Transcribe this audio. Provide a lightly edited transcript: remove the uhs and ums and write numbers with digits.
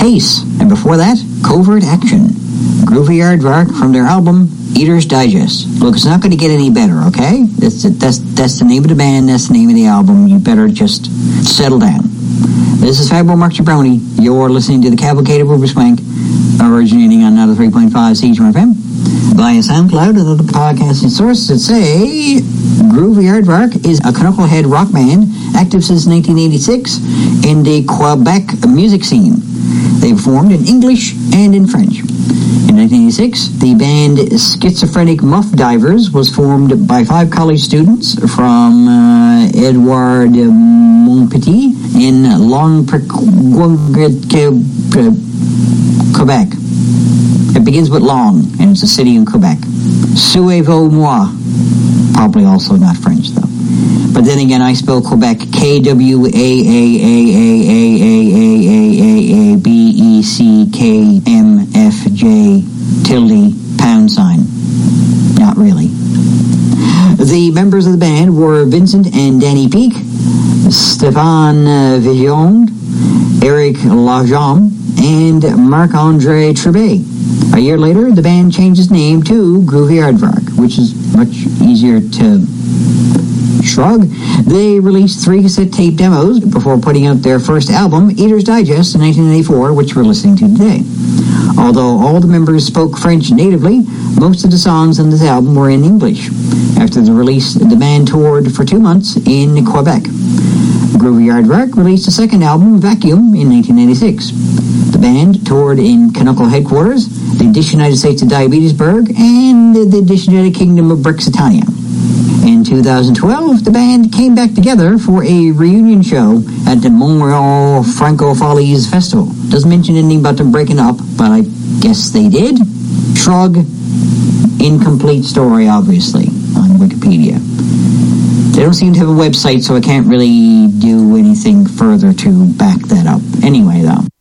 Pace, and before that, Covert Action. Groovy Aardvark from their album Eater's Digest. Look, it's not going to get any better, okay? That's the name of the band, that's the name of the album. You better just settle down. This is Fabo Mark Jabroni. You're listening to the Cavalcade of Uberswank, originating on 3.5 CHMR FM, via SoundCloud and other podcasting sources that say Groovy Aardvark is a knucklehead rock band active since 1986 in the Quebec music scene. They formed in English and in French. In 1986, the band Schizophrenic Muff Divers was formed by 5 college students from Edouard Montpetit in Quebec. It begins with Long, and it's a city in Quebec. Suivez-moi. Probably also not French, though. But then again, I spell Quebec Quaaaaaaaaaaaaabeckmfj_. Not really. The members of the band were Vincent and Danny Peak, Stéphane Villon, Eric Lajam, and Marc-Andre Trubet. A year later, the band changed its name to Groovy Aardvark, which is much easier to shrug. They released 3 cassette tape demos before putting out their first album, Eater's Digest, in 1994, which we're listening to today. Although all the members spoke French natively, most of the songs on this album were in English. After the release, the band toured for 2 months in Quebec. Groovy Aardvark released a second album, Vacuum, in 1996. The band toured in Knuckle headquarters, the United States of Diabetesburg, and the United Kingdom of Brexitania. In 2012, the band came back together for a reunion show at the Montreal Francophiles Festival. Doesn't mention anything about them breaking up, but I guess they did. Shrug. Incomplete story, obviously, on Wikipedia. They don't seem to have a website, so I can't really do anything further to back that up. Anyway, though.